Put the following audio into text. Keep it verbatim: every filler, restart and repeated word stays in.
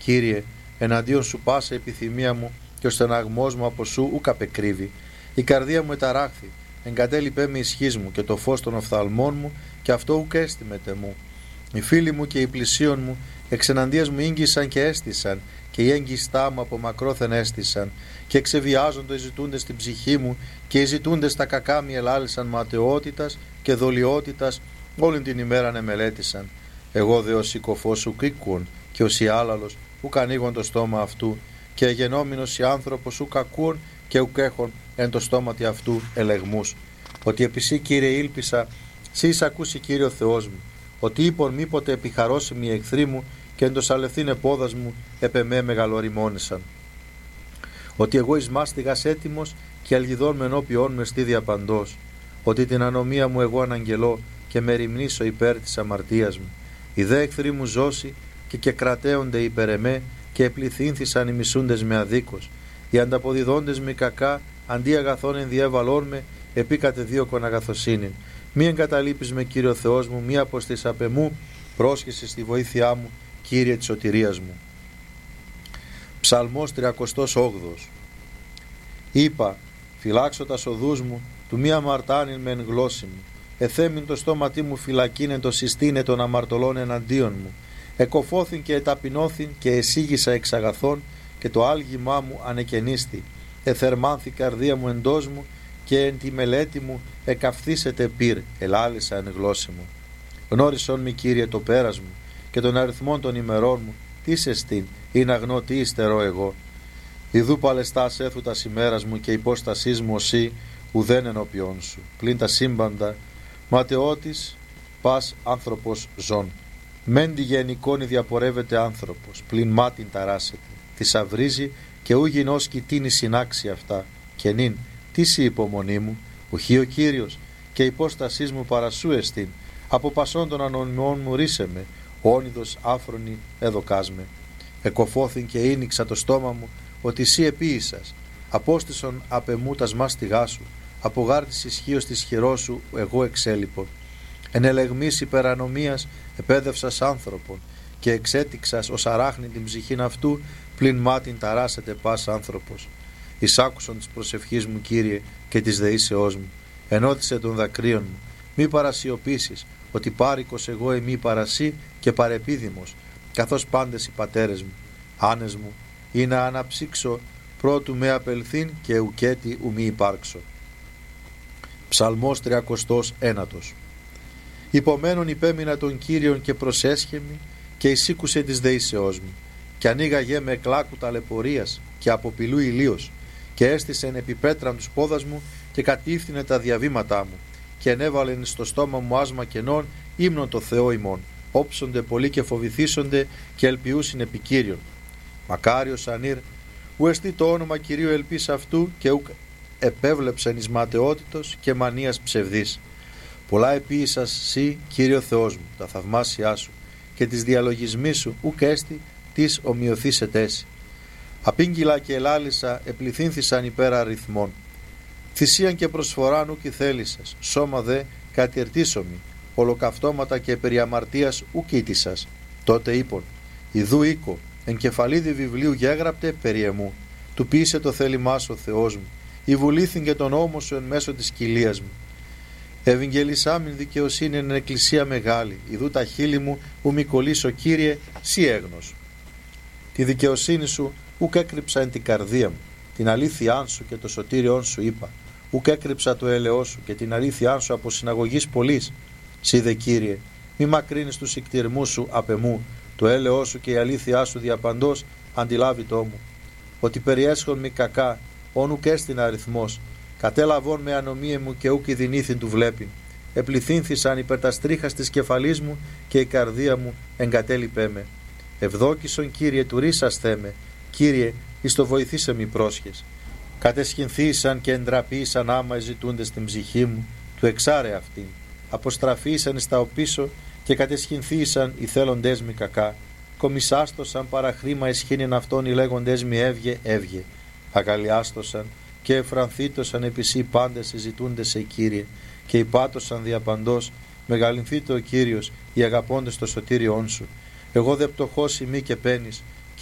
Κύριε, εναντίον σου πάσα επιθυμία μου και ο στεναγμός μου από σου ούκ απεκρύβει. Η καρδία μου εταράχθη, εγκατέλειπέ με ισχύς μου και το φως των οφθαλμών μου, και αυτό ούκ έστιμεται μου. Οι φίλοι μου και οι πλησίον μου εξεναντίας μου ήγγισαν και έστησαν, και οι έγκιστά μου από μακρόθεν έστησαν, και εξεβιάζοντο οι ζητούντες στην ψυχή μου, και οι ζητούντες τα κακά μη ελάλησαν ματαιότητας και δολιότητας, όλη την ημέραν εμελέτησαν. Εγώ δε ως οικοφός ουκ ήκουον, και ως ιάλαλος ουκ ανοίγον το στόμα αυτού, και εγενόμενος η άνθρωπος ουκ ακούον, και ουκ έχων εν το στόματι αυτού ελεγμούς. Ότι επί σύ, Κύριε, ήλπισα, σύ εις ακούσει, Κύριε ο Θεός μου, ότι είπον μήποτε επιχαρώσιμοι οι εχθροί μου, και εν το σαλευθήν επόδας μου επ' εμέ μεγαλοριμόνησαν. Ότι εγώ εις μάστιγας έτοιμος, και αλγιδών με ενώπιόν με στίδια παντός. Ότι την ανομία μου εγώ αναγγελώ, και με ρημνήσω υπέρ της αμαρτίας μου. Οι δε εχθροί μου ζώσει, και και κρατέονται υπέρ εμέ, και επληθύνθησαν οι μισούντες με αδίκως. Οι ανταποδιδόντες με κακά, αντί αγαθών ενδιέβαλών με, επί κατεδίωκον αγαθοσύνην. Μη εγκαταλείπεις με, Κύριο Θεός μου, μη αποστείς απ' εμού, πρόσχεσαι στη βοήθειά μου, Κύριε της σωτηρίας μου. Ψαλμός τριακοστός όγδοος. Είπα, φυλάξω τα οδούς μου, του μη αμαρτάνειν με εν γλώσσι μου. Εθέμην το στόματί μου φυλακίνεν το συστήνε των αμαρτωλών εναντίον μου. Εκοφώθην και εταπεινώθην και εσύγησα εξ αγαθών, και το άλγημά μου ανεκαινίστη. Εθερμάνθη καρδία μου εντός μου, και εν τη μελέτη μου εκαυθήσετε πυρ, ελάλησα εν γλώσσι μου. Γνώρισον μη, Κύριε, το πέρας μου, και των αριθμών των ημερών μου, τι σε στήν, ή να γνώ τι υστερώ εγώ. Ιδού παλαιστάς έθου τα ημέρας μου, και υπόστασής μου οσί, ουδέν ενώπιόν σου. Πλην τα σύμπαντα, ματαιώτης, πας άνθρωπος ζών. Μεν τη γενικόνη διαπορεύεται άνθρωπος, πλην μάτιν ταράσεται. Τη αυρίζει, και ου γινός κοιτίνει συνάξει αυτά. Και νυν, τι ση υπομονή μου, ουχή ο Κύριος, και υπόστασής μου παρασού εστίν. Από πασών των ανωνυμών μου ρίσε με, όνειδος άφρονη εδοκάς με. Εκοφώθην και ίνιξα το στόμα μου, ότι σύ επίησας. Απόστησον απ' εμού τας μάστιγά σου, από γάρ της ισχύος της χειρός σου εγώ εξέλιπον. Εν ελεγμής υπερανομίας επέδευσας άνθρωπον, και εξέτηξας ως αράχνη την ψυχήν αυτού, πλην μάτιν ταράσεται πας άνθρωπος. Εισάκουσον της προσευχής μου, Κύριε, και της δεήσεώς μου. Ενώθησε των δακρύων μου. Μη παρασιωπήσεις, ότι πάρικος εγώ εμεί παρασύ και παρεπίδημος, καθώς πάντες οι πατέρες μου. Άνες μου, ή να αναψύξω πρώτου με απελθύν, και ουκέτι ου μη υπάρξω. Ψαλμός τριακοστός ένατος. Υπομένων υπέμεινα τον Κύριον και προσέσχεμη, και εισήκουσε της δεήσεώς μου. Και ανοίγαγε με εκλάκου ταλαιπωρίας, και αποπηλού ηλίος, και έστησεν επί πέτραν τους πόδας μου, και κατήφθηνε τα διαβήματά μου, και ενέβαλεν στο στόμα μου άσμα κενών, ύμνον το Θεό ημών. Όψονται πολλοί και φοβηθήσονται, και ελπιούσιν επί Κύριον. Μακάριος ανήρ, ου εστί το όνομα Κυρίου ελπίς αυτού, και ουκ επέβλεψεν εις ματαιότητος και μανίας ψευδής. Πολλά επίησας σύ, Κύριο Θεός μου, τα θαυμάσια σου, και τις διαλογισμοί σου ουκ έστι της ομοιωθήσετέσι. Απήγγυλα και ελάλησα, επληθύνθησαν υπέρα αριθμών. Θυσίαν και προσφοράν ουκ ηθέλησας, σώμα δε κατηρτήσομη, ολοκαυτώματα και περί αμαρτίας ουκ ήτησας. Τότε είπον, ιδού οίκο, εν κεφαλίδι βιβλίου γέγραπτε περί εμού. Του ποιήσε το θέλημά σου ο Θεός μου, η βουλήθην και τον νόμο σου εν μέσω της κοιλίας μου. Ευαγγελισάμιν δικαιοσύνη εν εκκλησία μεγάλη, ιδού τα χείλη μου ου μη κολλήσω, Κύριε, σύ έγνος. Τη δικαιοσύνη σου ουκ έκρυψα εν την καρδία μου, την αλήθειά σου και το σωτήριόν σου είπα. Ουκ έκρυψα το έλεό σου και την αλήθειά σου από συναγωγής πολλής. Σύ δε, Κύριε, μη μακρύνεις τους ικτυρμούς σου απ' εμού, το έλεό σου και η αλήθειά σου διαπαντός αντιλάβει το μου. Ότι περιέσχον μη κακά, όν ουκ έστειν αριθμός, κατέλαβον με ανομία μου και ουκ ειδηνήθην του βλέπειν. Επληθύνθησαν υπέρ τα στρίχας της κεφαλής μου, και η καρδία μου εγκατέλειπέ με. Ευδόκησον, Κύριε, του ρίσας θέμε, Κύριε, εις το βοηθήσε μη πρόσχες. Κατεσχυνθήσαν και εντραπήσαν άμα ζητούνται στην ψυχή μου, του εξάρε αυτήν. Αποστραφήσαν στα οπίσω, και κατεσχυνθήσαν οι θέλοντές μη κακά. Κομισάστοσαν παραχρήμα εσχήνιν αυτών οι λέγοντές μη έβγε, έβγε. Αγαλιάστοσαν και εφρανθήτωσαν επισή πάντες συζητούνται σε, Κύριε, και υπάτωσαν διαπαντός, μεγαλυνθείτε ο Κύριος, οι αγαπώντες το σωτήριόν σου. Εγώ δε πτωχός ημί και πένης,